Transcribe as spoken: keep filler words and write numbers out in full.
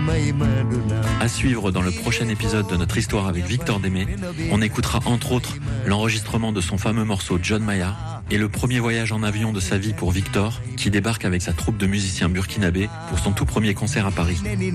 À suivre dans le prochain épisode de notre histoire avec Victor Démé, on écoutera entre autres l'enregistrement de son fameux morceau John Mayer et le premier voyage en avion de sa vie pour Victor, qui débarque avec sa troupe de musiciens burkinabés pour son tout premier concert à Paris.